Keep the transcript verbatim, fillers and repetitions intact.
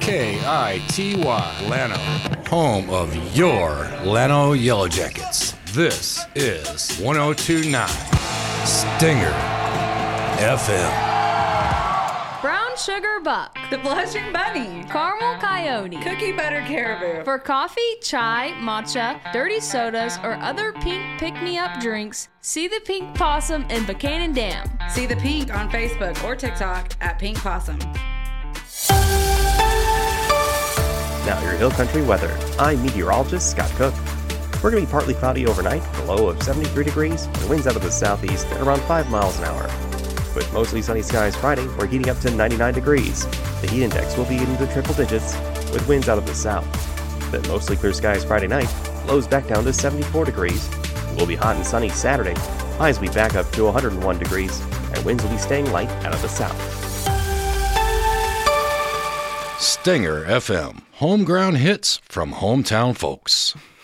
K I T Y, Llano, home of your Llano Yellow Jackets. This is one oh two point nine Stinger F M. Brown Sugar Buck, The Blushing Bunny, Caramel Coyote, Cookie Butter Caribou. For coffee, chai, matcha, dirty sodas, or other pink pick-me-up drinks, see the Pink Possum in Buchanan Dam. See the Pink on Facebook or TikTok at Pink Possum. Now your Hill Country weather. I'm meteorologist Scott Cook. We're going to be partly cloudy overnight, a low of seventy-three degrees, and winds out of the southeast at around five miles an hour. With mostly sunny skies Friday, we're heating up to ninety-nine degrees. The heat index will be in the triple digits, with winds out of the south. Then mostly clear skies Friday night, lows back down to seventy-four degrees. It will be hot and sunny Saturday, highs will be back up to one hundred one degrees, and winds will be staying light out of the south. Stinger F M, homegrown hits from hometown folks.